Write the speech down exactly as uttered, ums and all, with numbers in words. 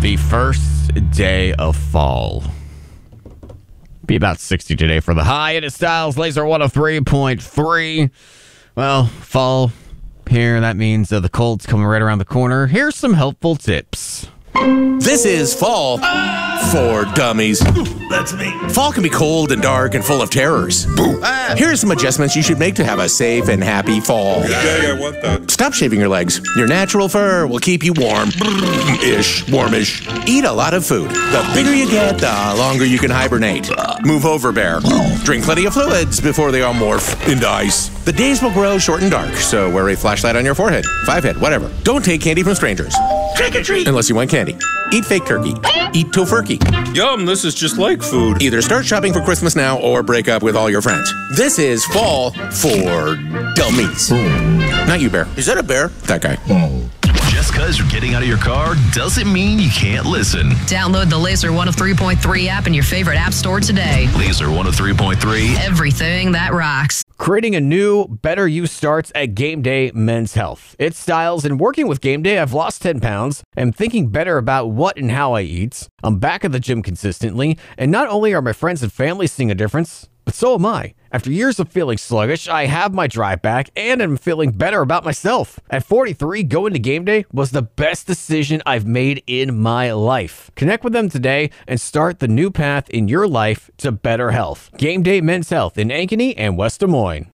The first day of fall. Be about sixty today for the high. It is Styles Laser one oh three point three. Well, fall here, that means uh, the cold's coming right around the corner. Here's some helpful tips. This is fall for dummies. That's me. Fall can be cold and dark and full of terrors. Ah. Here's some adjustments you should make to have a safe and happy fall. Yeah, I want that. Stop shaving your legs. Your natural fur will keep you warm-ish, warmish. Eat a lot of food. The bigger you get, the longer you can hibernate. Move over, bear. Drink plenty of fluids before they all morph into ice. The days will grow short and dark, so wear a flashlight on your forehead, five head, whatever. Don't take candy from strangers. Trick or treat. Unless you want candy. Eat fake turkey. Eat tofurkey. Yum, this is just like food. Either start shopping for Christmas now or break up with all your friends. This is fall for dummies. Not you, bear. Is that a bear? That guy. Just because you're getting out of your car doesn't mean you can't listen. Download the Laser one oh three point three app in your favorite app store today. Laser one oh three point three. Everything that rocks. Creating a new, better you starts at Game Day Men's Health. It's Styles, and working with Game Day, I've lost ten pounds. I'm thinking better about what and how I eat. I'm back at the gym consistently, and not only are my friends and family seeing a difference, but so am I. After years of feeling sluggish, I have my drive back and am feeling better about myself. At forty-three, going to Game Day was the best decision I've made in my life. Connect with them today and start the new path in your life to better health. Game Day Men's Health in Ankeny and West Des Moines.